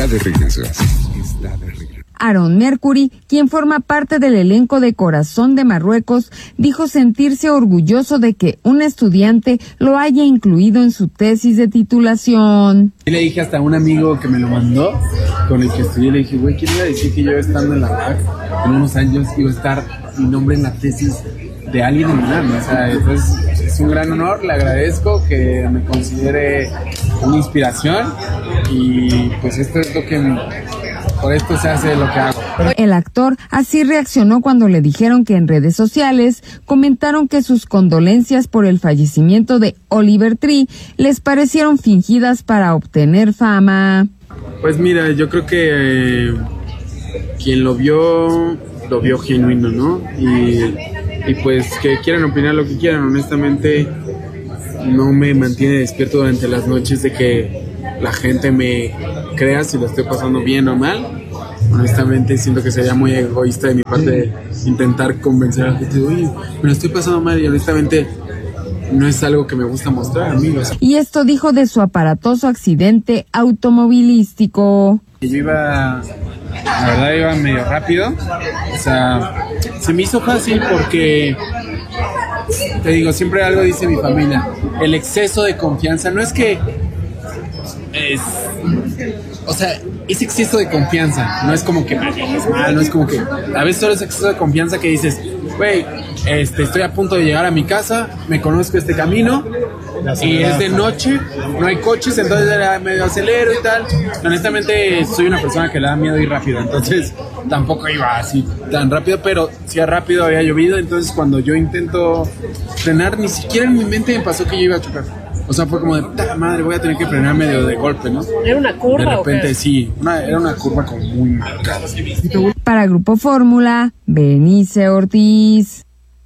de regreso. Aaron Mercury, quien forma parte del elenco de Corazón de Marruecos, dijo sentirse orgulloso de que un estudiante lo haya incluido en su tesis de titulación. Y le dije hasta a un amigo que me lo mandó, con el que estudié, le dije, güey, ¿quién iba a decir que yo estando en la UAC, en unos años, iba a estar mi nombre en la tesis de alguien en UNAM? O sea, entonces es un gran honor, le agradezco que me considere una inspiración y pues esto es lo que... Por esto se hace lo que hago. El actor así reaccionó cuando le dijeron que en redes sociales comentaron que sus condolencias por el fallecimiento de Oliver Tree les parecieron fingidas para obtener fama. Pues mira, yo creo que quien lo vio genuino, ¿no? Y pues que quieran opinar lo que quieran, honestamente no me mantiene despierto durante las noches de que la gente me crea si lo estoy pasando bien o mal. Honestamente siento que sería muy egoísta de mi parte intentar convencer a la gente, oye, me lo estoy pasando mal, y honestamente no es algo que me gusta mostrar, amigos. Y esto dijo de su aparatoso accidente automovilístico. Yo la verdad iba medio rápido, o sea, se me hizo fácil porque, te digo, siempre algo dice mi familia, el exceso de confianza, no es que o sea, es exceso de confianza, no es como que manejes mal, no es como que, a veces solo es exceso de confianza que dices, güey, estoy a punto de llegar a mi casa, me conozco este camino, y es de noche, no hay coches, entonces medio acelero y tal. Honestamente, soy una persona que le da miedo ir rápido, entonces tampoco iba así tan rápido, pero sí rápido, había llovido, entonces cuando yo intento frenar, ni siquiera en mi mente me pasó que yo iba a chocar. O sea, fue como de, puta madre, voy a tener que frenar medio de golpe, ¿no? ¿Era una curva? De repente, sí, era una curva como muy marcada. Para Grupo Fórmula, Benice Ortiz.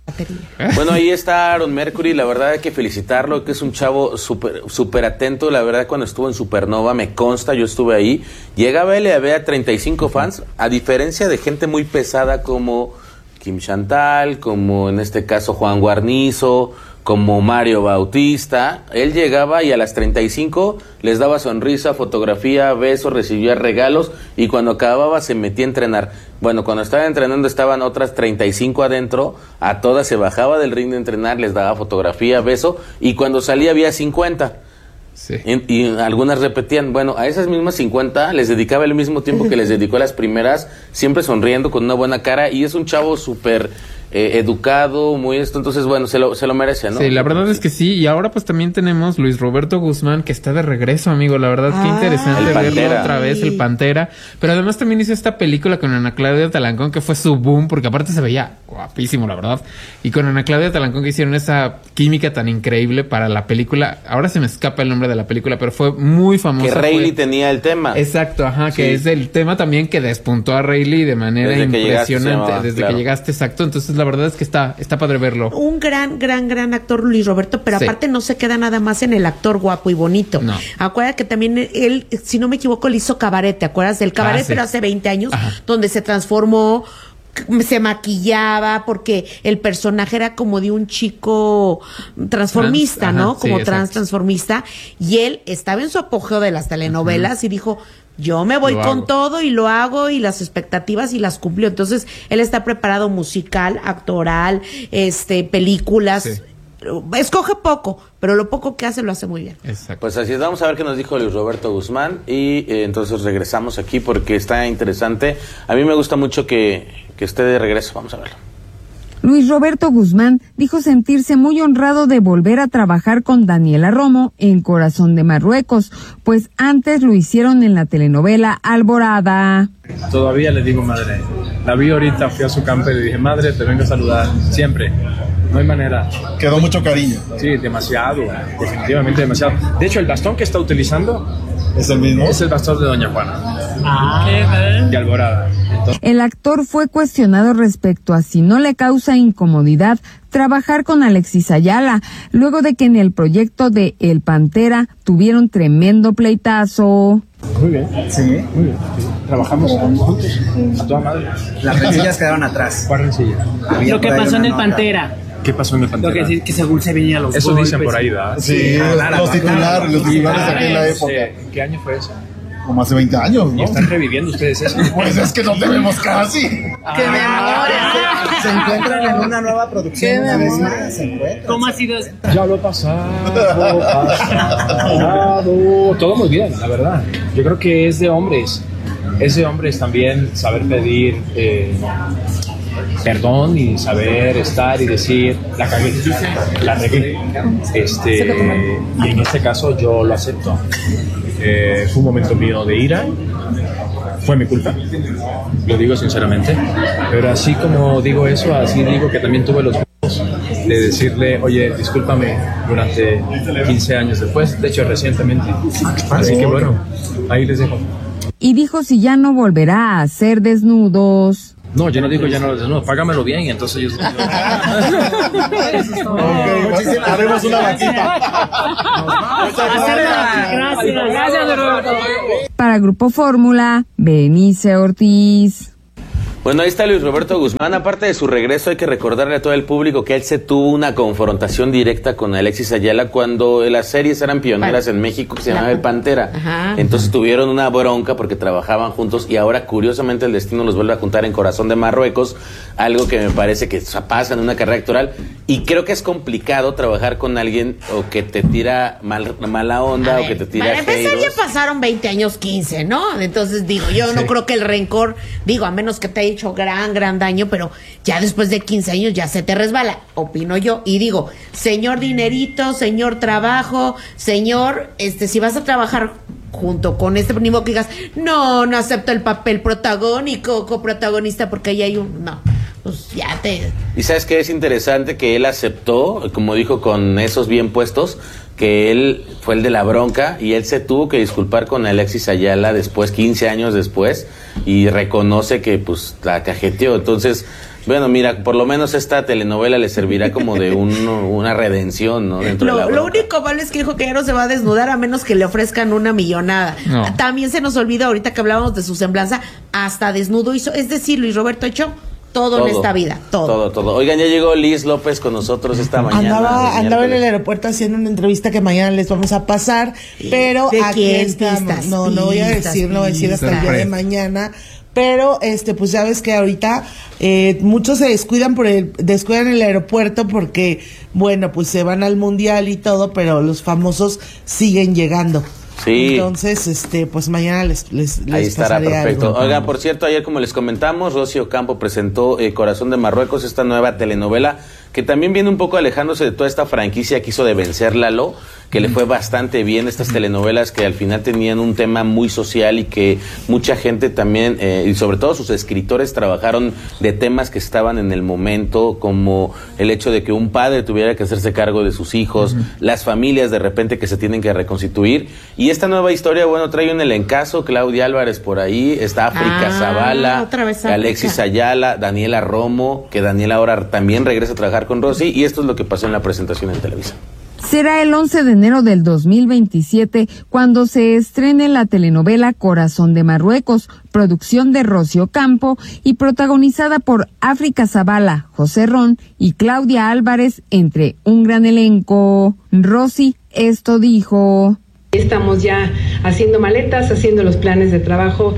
Bueno, ahí está Aaron Mercury, la verdad hay que felicitarlo, que es un chavo súper atento, la verdad cuando estuvo en Supernova, me consta, yo estuve ahí, llegaba él y había 35 fans, a diferencia de gente muy pesada como Kim Chantal, como en este caso Juan Guarnizo, como Mario Bautista. Él llegaba y a las 35 les daba sonrisa, fotografía, besos, recibía regalos y cuando acababa se metía a entrenar. Bueno, cuando estaba entrenando estaban otras 35 adentro, a todas se bajaba del ring de entrenar, les daba fotografía, beso y cuando salía había 50. Sí. Y algunas repetían, bueno, a esas mismas 50 les dedicaba el mismo tiempo que les dedicó a las primeras, siempre sonriendo, con una buena cara, y es un chavo súper educado, muy entonces bueno, se lo merece, ¿no? Sí, la verdad es que sí, y ahora pues también tenemos Luis Roberto Guzmán, que está de regreso, amigo, la verdad, qué interesante verlo otra vez, el Pantera, pero además también hizo esta película con Ana Claudia Talancón, que fue su boom, porque aparte se veía guapísimo, la verdad, y con Ana Claudia Talancón que hicieron esa química tan increíble para la película, ahora se me escapa el nombre de la película, pero fue muy famosa. Que Reilly tenía el tema. Exacto, ajá, que es el tema también que despuntó a Reilly de manera impresionante, desde que llegaste, exacto, entonces la verdad es que está padre verlo. Un gran actor Luis Roberto, pero aparte no se queda nada más en el actor guapo y bonito. No. Acuérdate que también él, si no me equivoco, le hizo Cabaret, ¿te acuerdas del Cabaret? Pero hace 20 años, donde se transformó, se maquillaba, porque el personaje era como de un chico transformista, ¿no? Como transformista, y él estaba en su apogeo de las telenovelas y dijo, yo me voy con todo y lo hago y las expectativas y las cumplió. Entonces, él está preparado musical, actoral, películas. Sí. Escoge poco, pero lo poco que hace lo hace muy bien. Exacto. Pues así es, vamos a ver qué nos dijo Luis Roberto Guzmán y entonces regresamos aquí porque está interesante. A mí me gusta mucho que esté de regreso, vamos a verlo. Luis Roberto Guzmán dijo sentirse muy honrado de volver a trabajar con Daniela Romo en Corazón de Marruecos, pues antes lo hicieron en la telenovela Alborada. Todavía le digo madre, la vi ahorita, fui a su campo y le dije, madre, te vengo a saludar, siempre, no hay manera. Quedó mucho cariño. Sí, demasiado, definitivamente demasiado. De hecho, el bastón que está utilizando ¿es el mismo? Es el bastón de Doña Juana. De Alborada. Entonces, el actor fue cuestionado respecto a si no le causa incomodidad trabajar con Alexis Ayala, luego de que en el proyecto de El Pantera tuvieron tremendo pleitazo. Muy bien. Sí. Muy bien. Sí. Trabajamos juntos, a toda madre. Las rencillas quedaron atrás. ¿Cuál rencilla? Lo que pasó en El Pantera. ¿Qué pasó en El Pantera? Lo que según se venía los eso golpes. Dicen por ahí, ¿verdad? Sí, los titulares de aquella época. ¿En qué año fue eso? como hace 20 años, ¿no? Y están reviviendo ustedes eso. Pues es que no te vemos casi. ¡Qué memoria! Se encuentran en una nueva producción una vez más. ¿Cómo ha sido eso? Ya lo he pasado. Todo muy bien, la verdad. Yo creo que es de hombres. Es de hombres también saber pedir perdón y saber estar y decir la cagué, la regué. Y en este caso yo lo acepto. Fue un momento mío de ira. Fue mi culpa, lo digo sinceramente, pero así como digo eso, así digo que también tuve los huevos de decirle, oye, discúlpame, durante 15 años después, de hecho recientemente, así que bueno, ahí les dejo. Y dijo si ya no volverá a hacer desnudos. No, yo no digo ya no los desnudo, págamelo bien y entonces yo... Haremos una vaquita. Gracias. Para Grupo Fórmula, Benice Ortiz. Bueno, ahí está Luis Roberto Guzmán. Aparte de su regreso, hay que recordarle a todo el público que él se tuvo una confrontación directa con Alexis Ayala cuando las series eran pioneras en México, que se llamaba El Pantera. Ajá. Entonces tuvieron una bronca porque trabajaban juntos y ahora, curiosamente, el destino los vuelve a juntar en Corazón de Marruecos, algo que me parece que pasa en una carrera actoral. Y creo que es complicado trabajar con alguien o que te tira mala onda o que te tira para empezar, haters. ya pasaron 20 años, 15, ¿no? Entonces, digo, yo no creo que el rencor, a menos que te haya hecho gran daño, pero ya después de 15 años ya se te resbala, opino yo. Y digo, señor dinerito, señor trabajo, señor, si vas a trabajar junto con este primo que digas, no acepto el papel protagónico, coprotagonista, porque ahí hay un... No, pues ya te... Y ¿sabes qué es interesante? Que él aceptó, como dijo, con esos bien puestos, que él fue el de la bronca y él se tuvo que disculpar con Alexis Ayala después, 15 años después, y reconoce que pues la cajeteó. Entonces, bueno, mira, por lo menos esta telenovela le servirá como de una redención, ¿no? Dentro de la bronca. Lo único malo es que dijo que ya no se va a desnudar a menos que le ofrezcan una millonada. No. También se nos olvida ahorita que hablábamos de su semblanza, hasta desnudo hizo, es decir, Luis Roberto ha hecho todo en esta vida, todo. Oigan, ya llegó Liz López con nosotros esta mañana. Andaba en el aeropuerto haciendo una entrevista que mañana les vamos a pasar, pero aquí estamos. No voy a decir hasta el día de mañana. Pero pues ya ves que ahorita muchos se descuidan descuidan el aeropuerto porque bueno, pues se van al mundial y todo, pero los famosos siguen llegando. Sí. Entonces, pues mañana les ahí estará perfecto. Algo. Oigan, por cierto, ayer como les comentamos, Rosy Ocampo presentó Corazón de Marruecos, esta nueva telenovela que también viene un poco alejándose de toda esta franquicia que hizo de Vencer Lalo, que le fue bastante bien, estas telenovelas que al final tenían un tema muy social y que mucha gente también, y sobre todo sus escritores, trabajaron de temas que estaban en el momento, como el hecho de que un padre tuviera que hacerse cargo de sus hijos, las familias de repente que se tienen que reconstituir. Y esta nueva historia, bueno, trae un elencazo, Claudia Álvarez por ahí, está África Zavala, Alexis Ayala, Daniela Romo, que Daniela ahora también regresa a trabajar con Rosy, y esto es lo que pasó en la presentación en Televisa. Será el 11 de enero del 2027 cuando se estrene la telenovela Corazón de Marruecos, producción de Rosy Ocampo y protagonizada por África Zavala, José Ron y Claudia Álvarez, entre un gran elenco. Rosy esto dijo: Estamos ya haciendo maletas, haciendo los planes de trabajo.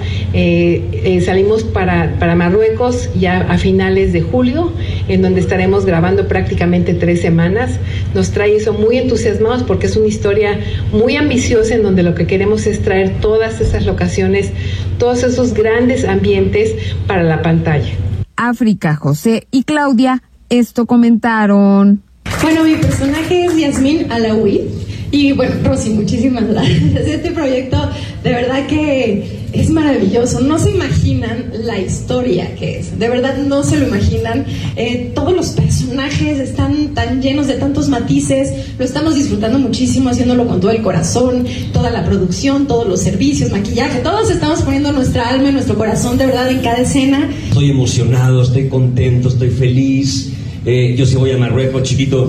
Salimos para Marruecos ya a finales de julio, en donde estaremos grabando prácticamente 3 semanas. Nos trae eso muy entusiasmados porque es una historia muy ambiciosa en donde lo que queremos es traer todas esas locaciones, todos esos grandes ambientes para la pantalla. África, José y Claudia esto comentaron. Bueno, mi personaje es Yasmín Alaoui. Y bueno, Rosy, muchísimas gracias. Este proyecto de verdad que es maravilloso. No se imaginan la historia que es. De verdad no se lo imaginan. Todos los personajes están tan llenos de tantos matices. Lo estamos disfrutando muchísimo, haciéndolo con todo el corazón. Toda la producción, todos los servicios, maquillaje. Todos estamos poniendo nuestra alma y nuestro corazón de verdad en cada escena. Estoy emocionado, estoy contento, estoy feliz. Yo sí voy a Marruecos, chiquito.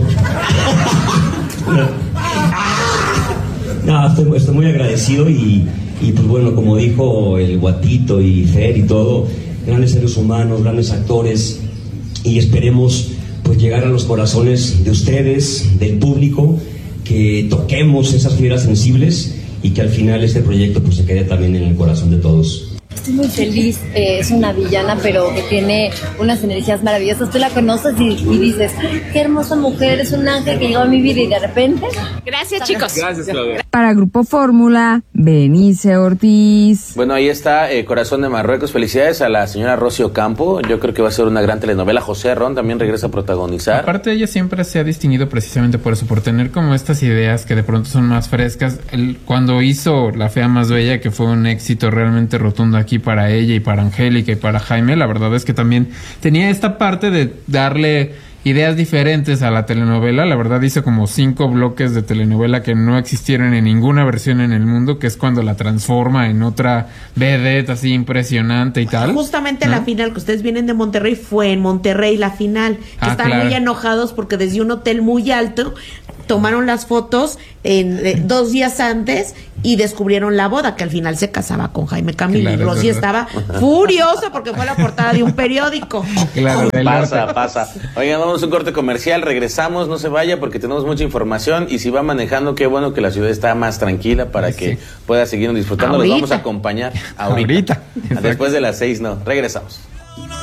No, estoy muy agradecido y pues bueno, como dijo el Guatito y Fer y todo, grandes seres humanos, grandes actores, y esperemos pues llegar a los corazones de ustedes, del público, que toquemos esas fibras sensibles y que al final este proyecto pues se quede también en el corazón de todos. Estoy muy feliz, es una villana pero que tiene unas energías maravillosas. Tú la conoces y dices, qué hermosa mujer, es un ángel que llegó a mi vida y de repente... Gracias, chicos. Gracias, Claudia. Para Grupo Fórmula, Benice Ortiz. Bueno, ahí está Corazón de Marruecos. Felicidades a la señora Rosy Ocampo. Yo creo que va a ser una gran telenovela. José Ron también regresa a protagonizar. Aparte, ella siempre se ha distinguido precisamente por eso, por tener como estas ideas que de pronto son más frescas. Cuando hizo La Fea Más Bella, que fue un éxito realmente rotundo aquí para ella y para Angélica y para Jaime, la verdad es que también tenía esta parte de darle ideas diferentes a la telenovela. La verdad hizo como 5 bloques de telenovela que no existieron en ninguna versión en el mundo, que es cuando la transforma en otra vedette así impresionante y tal. Justamente la final, que ustedes vienen de Monterrey, fue en Monterrey la final, que están muy enojados porque desde un hotel muy alto tomaron las fotos 2 días antes y descubrieron la boda, que al final se casaba con Jaime Camil. Claro, y Rosy estaba furiosa porque fue la portada de un periódico. Claro, pasa. Oigan, vamos a un corte comercial, regresamos, no se vaya porque tenemos mucha información y si va manejando, qué bueno que la ciudad está más tranquila para que pueda seguir disfrutando. Los vamos a acompañar ahorita. Después de las 6, regresamos.